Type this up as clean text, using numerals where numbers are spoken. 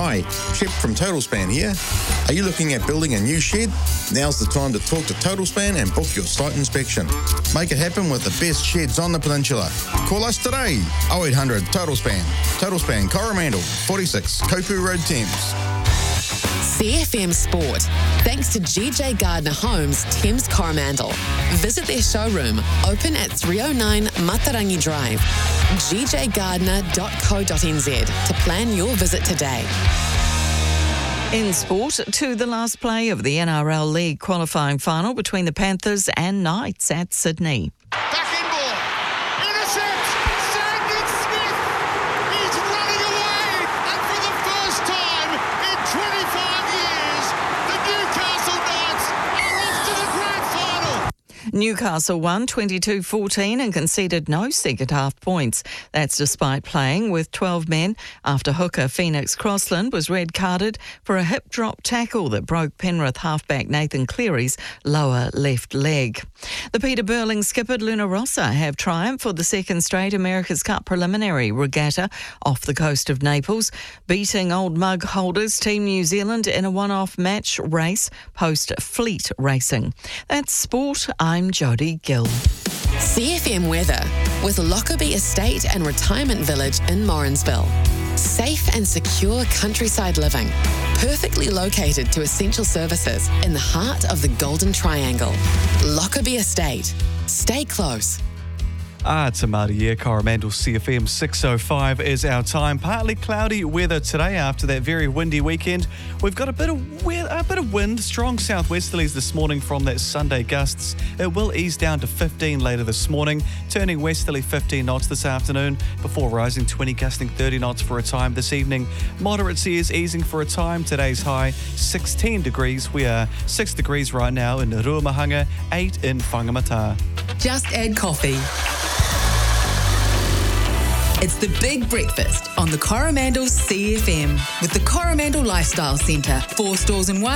Hi, Shep from Total Span here. Are you looking at building a new shed? Now's the time to talk to Total Span and book your site inspection. Make it happen with the best sheds on the peninsula. Call us today, 0800 Total Span. Total Span Coromandel, 46 Kopu Road, Thames. CFM Sport, thanks to GJ Gardner Homes, Thames Coromandel. Visit their showroom, open at 309 Matarangi Drive, gjgardner.co.nz to plan your visit today. In sport, to the last play of the NRL League qualifying final between the Panthers and Knights at Sydney. Back in ball. Intercept. Sandon Smith. He's running away. And for the first time in 25 years, the Newcastle Knights are off to the grand final. Newcastle won 22-14 and conceded no second-half points. That's despite playing with 12 men after hooker Phoenix Crossland was red-carded for a hip-drop tackle that broke Penrith halfback Nathan Cleary's lower left leg. The Peter Burling skippered Luna Rossa have triumphed for the second straight America's Cup preliminary regatta off the coast of Naples, beating Old Mug holders Team New Zealand in a one-off match race post-fleet racing. That's sport. I'm Jodie Gill. CFM weather with Lockerbie Estate and Retirement Village in Morrinsville. Safe and secure countryside living, perfectly located to essential services in the heart of the Golden Triangle. Lockerbie Estate. Stay close. It's a muddy year. Coromandel CFM 6:05 is our time. Partly cloudy weather today after that very windy weekend. We've got a bit of wind, strong southwesterlies this morning from that Sunday gusts. It will ease down to 15 later this morning, turning westerly 15 knots this afternoon before rising 20, gusting 30 knots for a time this evening. Moderate seas easing for a time. Today's high 16 degrees. We are 6 degrees right now in Ruamahanga, 8 in Whangamata. Just add coffee. It's the Big Breakfast on the Coromandel CFM with the Coromandel Lifestyle Centre. 4 stores in one.